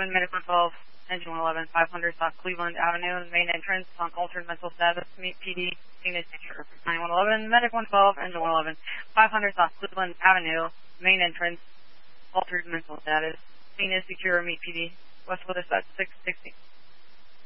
911, Medic 112, Engine 111, 500 South Cleveland Avenue, main entrance on altered mental status, meet PD, scene is secure. 911, Medic 112, Engine 111, 500 South Cleveland Avenue, main entrance, altered mental status, scene is secure, meet PD, Westwood is at 660.